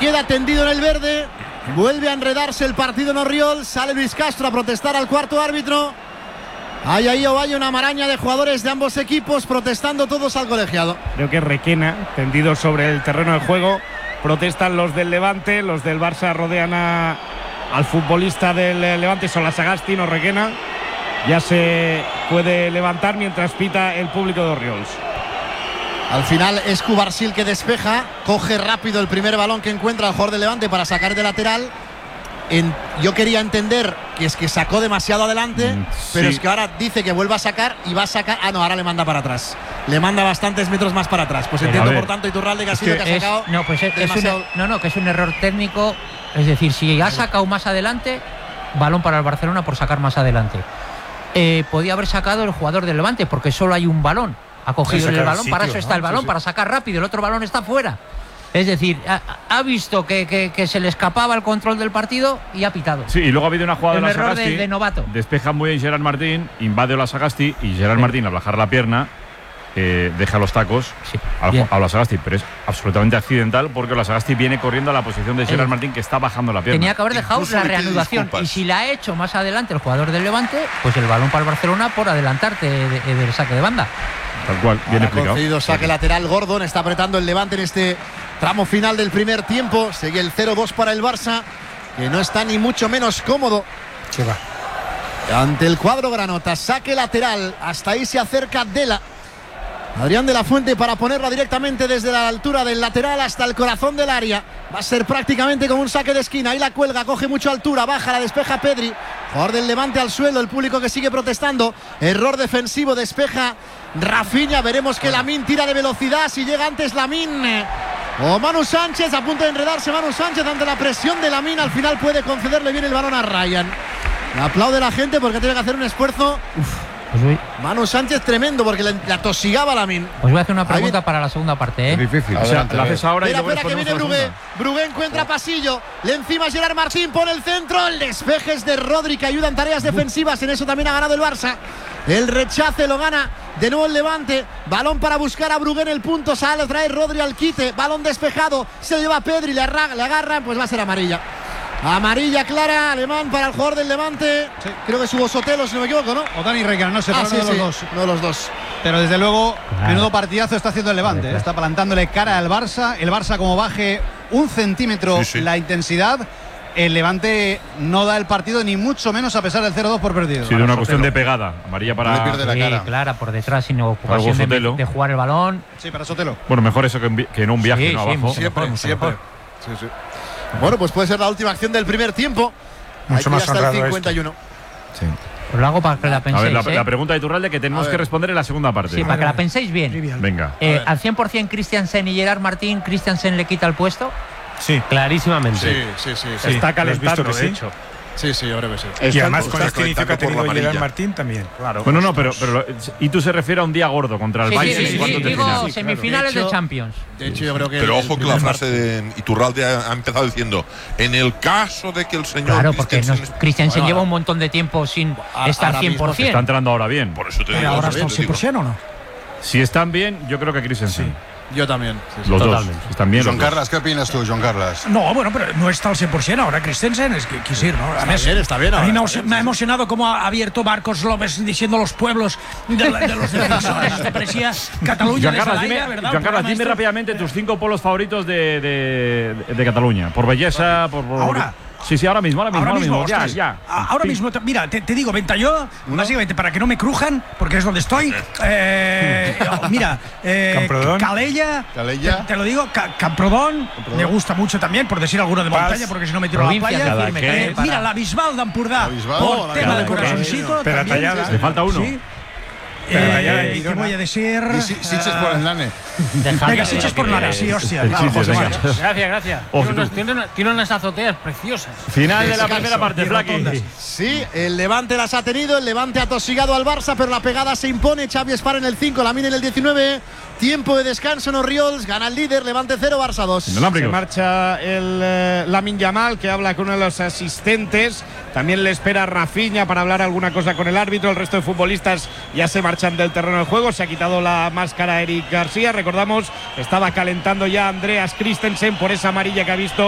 queda tendido en el verde. Vuelve a enredarse el partido en Orriols. Sale Luis Castro a protestar al cuarto árbitro. Hay ahí Ovalle una maraña de jugadores de ambos equipos protestando todos al colegiado. Creo que Requena, tendido sobre el terreno de juego. Protestan los del Levante, los del Barça rodean al futbolista del Levante, Sagasti, no Requena. Ya se puede levantar mientras pita el público de Orriols. Al final es Cubarsil que despeja, coge rápido el primer balón que encuentra el jugador del Levante para sacar de lateral. Yo quería entender que es que sacó demasiado adelante, pero es que ahora dice que vuelva a sacar y va a sacar. Ah, no, ahora le manda para atrás. Le manda bastantes metros más para atrás. Pues entiendo, por tanto, Iturralde que ha sido que ha sacado. No, pues que es un error técnico. Es decir, si ha sacado más adelante, balón para el Barcelona por sacar más adelante. Podía haber sacado el jugador del Levante porque solo hay un balón. Ha cogido el balón, para eso está el balón, para sacar rápido. El otro balón está fuera. Es decir, ha visto que se le escapaba el control del partido y ha pitado. Sí, y luego ha habido una jugada de la Sagasti de novato. Despeja muy bien Gerard Martín, invade la Sagasti y Gerard Martín, al bajar la pierna, deja los tacos a la Sagasti, pero es absolutamente accidental porque la Sagasti viene corriendo a la posición de Gerard Martín, que está bajando la pierna. Tenía que haber dejado la reanudación, y si la ha hecho más adelante el jugador del Levante, pues el balón para el Barcelona por adelantarte del saque de banda. Tal cual, bien explicado. Concedido saque lateral. Gordon está apretando el Levante en este tramo final del primer tiempo. Sigue el 0-2 para el Barça, que no está ni mucho menos cómodo. Se va. Ante el cuadro granota, saque lateral. Hasta ahí se acerca Dela. Adrián de la Fuente para ponerla directamente desde la altura del lateral hasta el corazón del área. Va a ser prácticamente como un saque de esquina. Ahí la cuelga, coge mucha altura, baja, la despeja Pedri. Jugador del Levante al suelo, el público que sigue protestando. Error defensivo, despeja Rafinha. Veremos que Lamine tira de velocidad. Si llega antes Lamine o Manu Sánchez, a punto de enredarse Manu Sánchez ante la presión de Lamine. Al final puede concederle bien el balón a Ryan. Le aplaude la gente porque tiene que hacer un esfuerzo. Manu Sánchez tremendo porque le atosigaba a Lamine. Os voy a hacer una pregunta para la segunda parte. Es difícil. O sea, la haces ahora y luego espera que viene Brugué. Brugué encuentra pasillo. Le encima Gerard Martín, pone el centro. El despeje es de Rodri, que ayuda en tareas defensivas. En eso también ha ganado el Barça. El rechace lo gana de nuevo el Levante. Balón para buscar a Brugué en el punto. Sale, trae Rodri al quite. Balón despejado. Se lleva a Pedri, le agarran. Pues va a ser amarilla. Amarilla clara, alemán para el jugador del Levante. Sí. Creo que subo Sotelo, si no me equivoco, ¿no? O Dani Requena, no sé, uno de los dos. Uno de los dos. Pero desde luego, menudo partidazo está haciendo el Levante. Está plantándole cara al Barça. El Barça, como baje un centímetro la intensidad, el Levante no da el partido, ni mucho menos a pesar del 0-2 por perdido. Sí, de una cuestión de pegada. Amarilla para. No pierde la cara. Clara, por detrás, sin ocupación de jugar el balón. Sí, para Sotelo. Bueno, mejor eso que no un viaje, no abajo. Siempre. Sí. Bueno, pues puede ser la última acción del primer tiempo. Mucho más hasta el 51. Sí. Os lo hago para que la penséis. A ver, la pregunta de Iturralde que tenemos que responder en la segunda parte. Sí, para que la penséis bien. Venga. Al 100% Christiansen y Gerard Martín, ¿Christiansen le quita el puesto? Sí, clarísimamente. Sí. Está calentando, de hecho. Sí, ahora que sí. Y además con este inicio que ha tenido Gerard Martín también. Claro. Bueno, no, pero y tú se refiere a un día gordo contra el Bayern en cuartos de final. Digo semifinales de Champions. De hecho, yo creo que. Pero ojo que la frase de Iturralde ha empezado diciendo: en el caso de que el señor. Claro, porque Christiansen lleva un montón de tiempo sin estar 100%. Está entrando ahora bien. Por eso te digo. Pero ahora están 100% o no. Si están bien, yo creo que Christensen. Sí. Yo también. Los totalmente. Dos. Están bien. Joan Carles, ¿qué opinas tú, Joan Carles? No, bueno, pero no está al 100% ahora Christensen, es que quisir, ¿no? Está bien. A mí me ha emocionado cómo ha abierto Marcos López diciendo los pueblos de los defensores. Esto parecía Cataluña. Joan Carles, dime rápidamente tus 5 polos favoritos de Cataluña. Por belleza, por. Ahora. Sí, ahora mismo. Ya. Ahora mismo, mira, te digo, Ventalló, básicamente para que no me crujan, porque es donde estoy. Mira, Calella, te lo digo, Camprodón, me gusta mucho también, por decir alguno de montaña, porque si no me tiro a la playa. Mira, la Bisbal d'Empordà, por tema de corazoncito. Le falta uno. ¿Sí? ¿Qué voy a decir? Sitges por el Nane. Venga, Sitges por Nane, sí, hostia. Gracias. Tiene unas azoteas preciosas. Final de la primera parte, Flaqui. Sí, el Levante las ha tenido, el Levante ha tosigado al Barça, pero la pegada se impone. Xavi Espar en el 5, Lamine en el 19. Tiempo de descanso en Orriols, gana el líder, Levante 0, Barça 2. Se marcha el Lamine Yamal, que habla con uno de los asistentes. También le espera Rafinha para hablar alguna cosa con el árbitro. El resto de futbolistas ya se marchan del terreno de juego. Se ha quitado la máscara Eric García. Recordamos, estaba calentando ya Andreas Christensen por esa amarilla que ha visto